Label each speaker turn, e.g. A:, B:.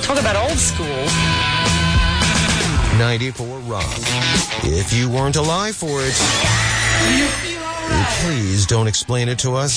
A: Talk about old school.
B: 94 Rock. If you weren't alive for it, please don't explain it to us.